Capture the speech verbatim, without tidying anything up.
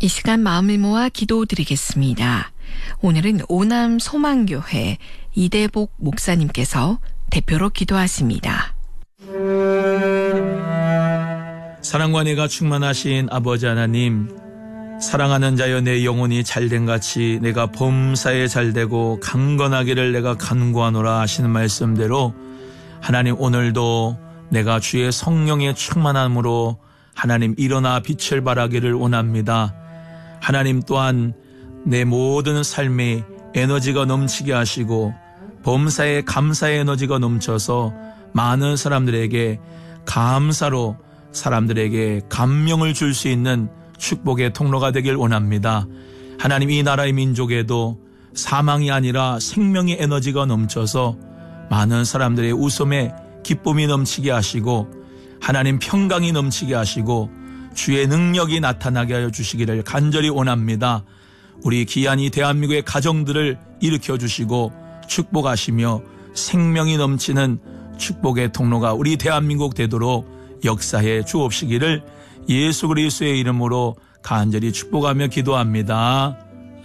이 시간 마음을 모아 기도드리겠습니다. 오늘은 오남 소망교회 이대복 목사님께서 대표로 기도하십니다. 사랑과 은혜가 충만하신 아버지 하나님, 사랑하는 자여 내 영혼이 잘된 같이 내가 범사에 잘되고 강건하기를 내가 간구하노라 하시는 말씀대로 하나님, 오늘도 내가 주의 성령의 충만함으로 하나님 일어나 빛을 발하기를 원합니다. 하나님 또한 내 모든 삶에 에너지가 넘치게 하시고 범사에 감사의 에너지가 넘쳐서 많은 사람들에게 감사로 사람들에게 감명을 줄 수 있는 축복의 통로가 되길 원합니다. 하나님, 이 나라의 민족에도 사망이 아니라 생명의 에너지가 넘쳐서 많은 사람들의 웃음에 기쁨이 넘치게 하시고 하나님 평강이 넘치게 하시고 주의 능력이 나타나게 하여 주시기를 간절히 원합니다. 우리 귀한 이 대한민국의 가정들을 일으켜 주시고 축복하시며 생명이 넘치는 축복의 통로가 우리 대한민국 되도록 역사해 주옵시기를 예수 그리스도의 이름으로 간절히 축복하며 기도합니다.